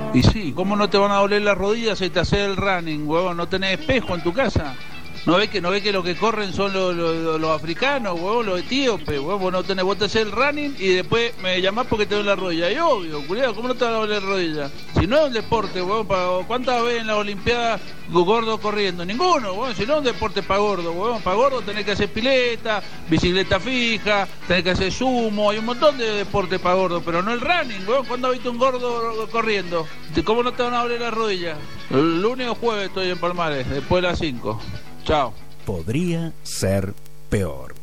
Y sí, ¿cómo no te van a doler las rodillas si te haces el running, huevón? ¿No tenés espejo en tu casa? ¿No ves que lo que corren son los africanos, huevón, los etíopes, huevón? Vos te haces el running y después me llamás porque te duele la rodilla. Y obvio, culiado, ¿cómo no te va a doler la rodilla? Si no es un deporte, huevón, ¿cuántas veces en las Olimpiadas gordo corriendo? Ninguno, huevón, si no es un deporte para gordo, huevón. Para gordo tenés que hacer pileta, bicicleta fija, tenés que hacer sumo, hay un montón de deportes para gordo, pero no el running, huevón. ¿Cuándo has visto un gordo corriendo? ¿Cómo no te van a doler las rodillas? El lunes o jueves estoy en Palmares, después de las 5. Chao. Podría ser peor.